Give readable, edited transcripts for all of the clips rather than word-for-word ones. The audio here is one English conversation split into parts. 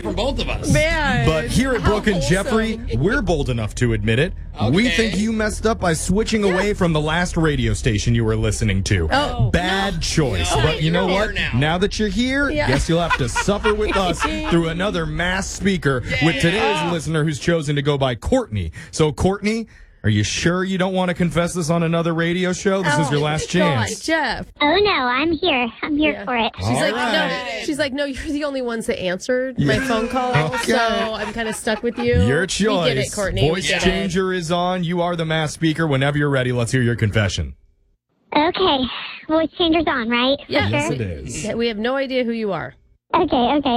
from both of us. Man. But here at Brooke and Jeffrey, we're bold enough to admit it. Okay. We think you messed up by switching away from the last radio station you were listening to. Oh, Bad choice. No. But you know You're what? here now. That you're here, guess you'll have to suffer with us through another mass speaker with today's listener who's chosen to go by Courtney. So, Courtney, are you sure you don't want to confess this on another radio show? This is your last God, chance. Jeff. Oh no, I'm here. I'm here for it. She's All like, right. no. She's like, no. You're the only ones that answered my phone call, Okay. so I'm kind of stuck with you. Your choice. We get it, Courtney. Voice changer is on. You are the mass speaker. Whenever you're ready, let's hear your confession. Okay, voice changer's on, right? For Yeah. Yes, sure? it is. Yeah, we have no idea who you are. Okay.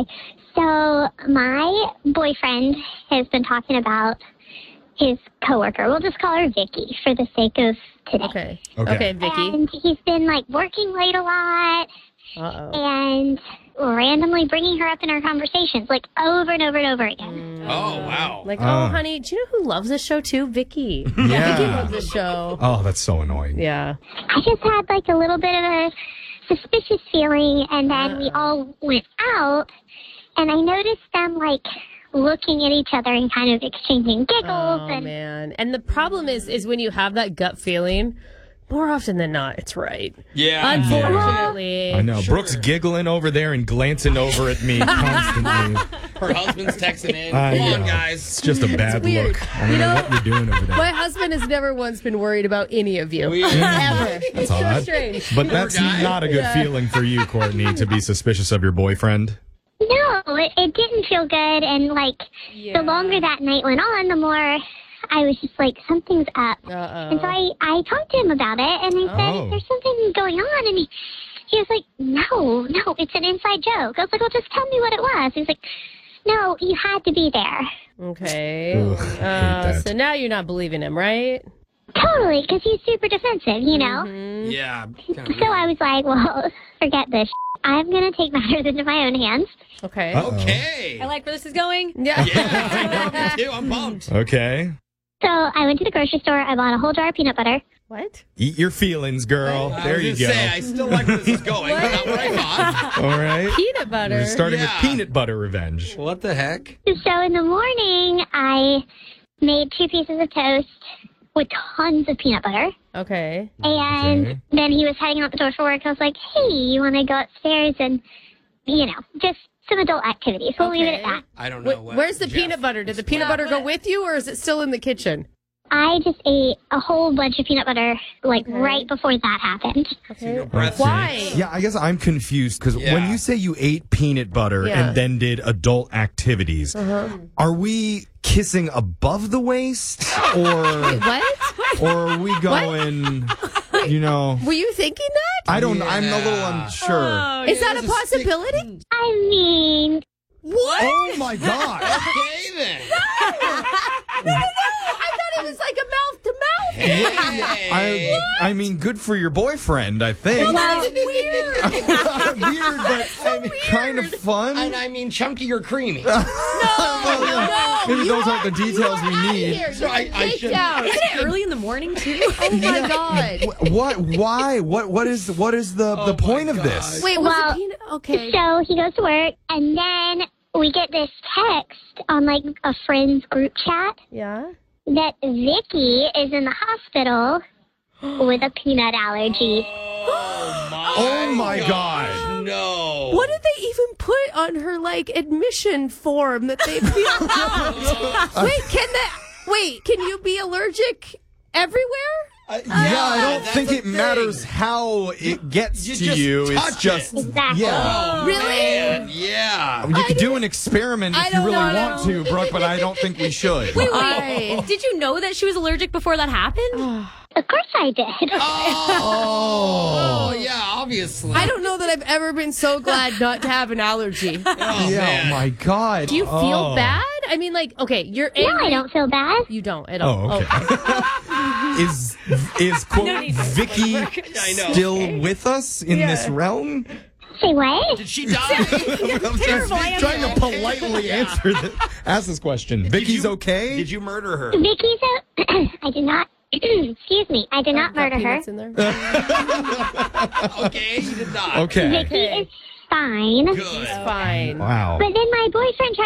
So my boyfriend has been talking about his coworker. We'll just call her Vicky for the sake of today. Okay, Vicky. And he's been like working late a lot Uh-oh. and randomly bringing her up in our conversations, like over and over and over again. Oh, wow. Like, oh, honey, do you know who loves this show too? Vicky. Yeah. Vicky loves this show. Oh, that's so annoying. Yeah. I just had like a little bit of a suspicious feeling, and then we all went out, and I noticed them like looking at each other and kind of exchanging giggles. Oh, and man. And the problem is when you have that gut feeling, more often than not, it's right. Yeah. Unfortunately. I know. Brooke's giggling over there and glancing over at me constantly. Her husband's texting in. I Come on, know. guys. It's just a bad weird. look. I don't know what you're doing over there. My husband has never once been worried about any of you. Weird. Ever. It's so odd. strange. But that's guy. not a good feeling for you, Courtney, to be suspicious of your boyfriend. no, it didn't feel good, and like the longer that night went on, the more I was just like, something's up. And so I talked to him about it, and I said, Oh. there's something going on, and he was like, no, it's an inside joke. I was like, well, just tell me what it was. He was like, no, you had to be there. Okay. Ugh, I hate that. So now you're not believing him, right? Totally, because he's super defensive, you know? Yeah. So I was like, well, forget this. I'm going to take matters into my own hands. Okay. Okay. I like where this is going. Yeah. Yeah, I know. Me too. I'm pumped. Okay. So I went to the grocery store. I bought a whole jar of peanut butter. What? Eat your feelings, girl. I There was you gonna go. Say, I still like where this is going. but Not what I thought. All right. Peanut butter. We're starting with Yeah. peanut butter revenge. What the heck? So in the morning, I made 2 pieces of toast with tons of peanut butter. Okay. And Okay. then he was heading out the door for work. I was like, hey, you want to go upstairs and, just some adult activities. We'll leave it at that. I don't know. Where's the peanut butter? Did the peanut butter go with you, or is it still in the kitchen? I just ate a whole bunch of peanut butter, right before that happened. Okay. breath Why? Yeah, I guess I'm confused because Yeah. when you say you ate peanut butter Yeah. and then did adult activities, are we kissing above the waist or What? or are we going, Were you thinking that? I don't I'm a little unsure. Is that a possibility? I mean, What? Oh my god. Okay, then. I thought it was like a mouth to mouth. Hey. I mean good for your boyfriend, I think. That's weird. Weird, but kind of fun. And I mean chunky or creamy. No. Maybe those aren't the details we need. Here, So I take should- down. Isn't it early in the morning too? Oh my god. What? Why? What is the point of this? Wait, was Well, it peanut? Okay. so he goes to work, and then we get this text on, a friend's group chat Yeah. that Vicky is in the hospital with a peanut allergy. Oh my god. No. What did they even put on her admission form that they filled out? Wait, can you be allergic everywhere? Yeah, I don't that's think the it thing. matters how it gets You to just you. It's touch just it. Exactly. yeah. Oh, Really? man. Yeah. You could do an experiment I if you don't really know. want to, Brooke, but I don't think we should. Wait. Did you know that she was allergic before that happened? Of course I did. Oh, yeah, obviously. I don't know that I've ever been so glad not to have an allergy. Oh, Yeah, man. oh my god. Do you feel bad? I mean, okay, you're No, angry. I don't feel bad. You don't at all. Oh, okay. Is quote Vicky I know. still with us in this realm? Say what? Did she die? I'm trying to politely ask this question. Vicky's you- okay? Did you murder her? Vicky's I did not. Excuse me. I did not Got murder her. peanuts in there? Okay, you did not. Okay. Vicky is fine. Good. Fine. Wow. But then my boyfriend tried